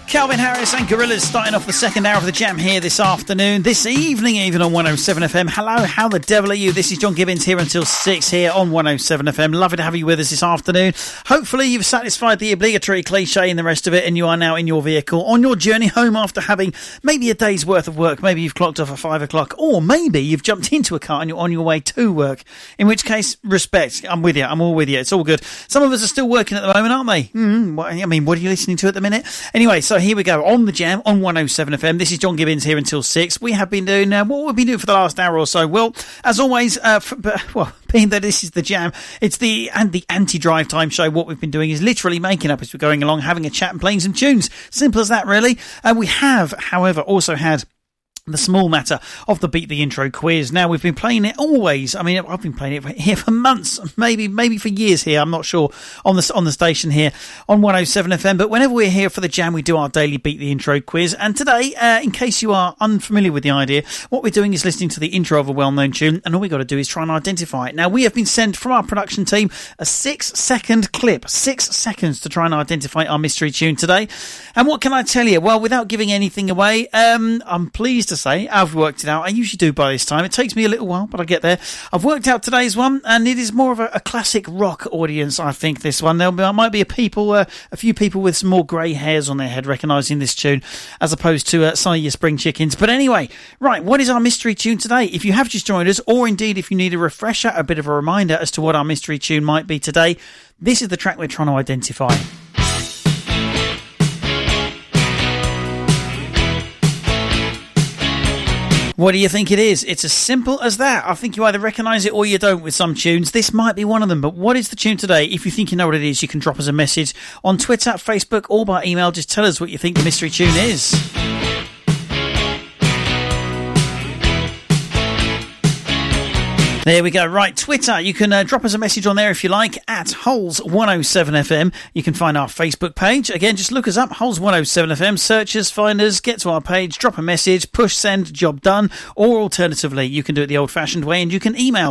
Calvin Harris and Gorillaz starting off the second hour of the Jam here this afternoon, this evening even on 107 FM. Hello, how the devil are you? This is John Gibbons here until 6 here on 107 FM. Lovely to have you with us this afternoon. Hopefully you've satisfied the obligatory cliche and the rest of it, and you are now in your vehicle on your journey home after having maybe a day's worth of work. Maybe you've clocked off at 5 o'clock, or maybe you've jumped into a car and you're on your way to work, in which case, respect. I'm with you. I'm all with you. It's all good. Some of us are still working at the moment, aren't they? What are you listening to at the minute? Anyway, so here we go on the Jam on 107 FM. This is John Gibbons here until 6. We have been doing what we've been doing for the last hour or so. Well, as always, being that this is the Jam, it's the anti-drive time show. What we've been doing is literally making up as we're going along, having a chat and playing some tunes. Simple as that, really. We have, however, also had the small matter of the Beat the Intro quiz. Now, we've been playing it always. I mean, I've been playing it here for months, maybe for years here. I'm not sure on the station here on 107 FM. But whenever we're here for the Jam, we do our daily Beat the Intro quiz. And today, in case you are unfamiliar with the idea, what we're doing is listening to the intro of a well-known tune, and all we got to do is try and identify it. Now, we have been sent from our production team a 6-second clip, 6 seconds to try and identify our mystery tune today. And what can I tell you? Well, without giving anything away, I'm pleased to say I've worked it out. I usually do by this time. It takes me a little while, but I get there. I've worked out today's one, and it is more of a classic rock audience, I think, this one. There might be a few people with some more grey hairs on their head recognising this tune, as opposed to some of your spring chickens. But anyway, right, what is our mystery tune today? If you have just joined us, or indeed if you need a refresher, a bit of a reminder as to what our mystery tune might be today, this is the track we're trying to identify. What do you think it is? It's as simple as that. I think you either recognise it or you don't with some tunes. This might be one of them, but what is the tune today? If you think you know what it is, you can drop us a message on Twitter, Facebook, or by email. Just tell us what you think the mystery tune is. There we go. Right, Twitter. You can drop us a message on there if you like, at Holes107FM. You can find our Facebook page. Again, just look us up, Holes107FM. Search us, find us, get to our page, drop a message, push send, job done. Or alternatively, you can do it the old-fashioned way, and you can email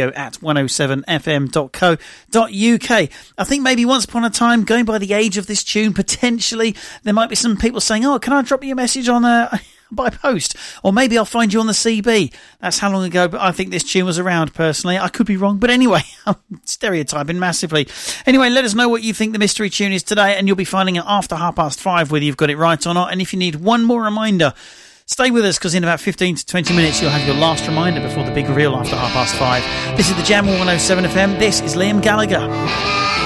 studio@107fm.co.uk. I think maybe once upon a time, going by the age of this tune, potentially there might be some people saying, oh, can I drop you a message on by post, or maybe I'll find you on the CB. That's how long ago, but I think this tune was around personally. I could be wrong, but anyway, I'm stereotyping massively. Anyway, let us know what you think the mystery tune is today, and you'll be finding out after 5:30 whether you've got it right or not. And if you need one more reminder, stay with us, because in about 15 to 20 minutes you'll have your last reminder before the big reveal after 5:30. This is the Jam on 107 FM. This is Liam Gallagher.